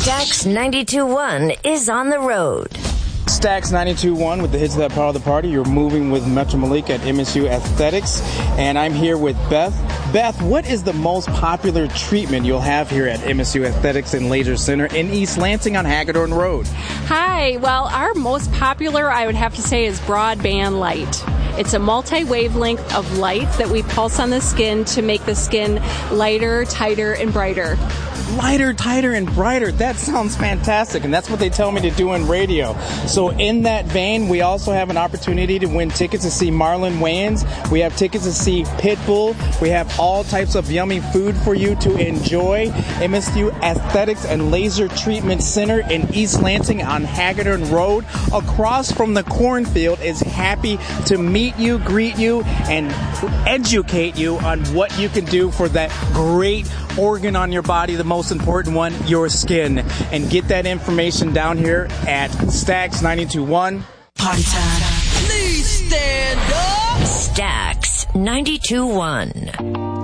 Stax 92.1 is on the road. Stax 92.1 with the hits that power the party. You're moving with Metro Malik at MSU Athletics, and I'm here with Beth. Beth, what is the most popular treatment you'll have here at MSU Athletics and Laser Center in East Lansing on Hagedorn Road? Hi. Well, our most popular, I would have to say, is broadband light. It's a multi-wavelength of light that we pulse on the skin to make the skin lighter, tighter, and brighter. Lighter, tighter, and brighter. That sounds fantastic, and that's what they tell me to do in radio. So in that vein, we also have an opportunity to win tickets to see Marlon Wayans. We have tickets to see Pitbull. We have all types of yummy food for you to enjoy. MSU Athletics and Laser Treatment Center in East Lansing on Hagedorn Road, across from the cornfield, is happy to meet you, greet you, and educate you on what you can do for that great organ on your body, the most important one, your skin. And get that information down here at Stax 92.1. Party time. Please stand up. Stax 92.1.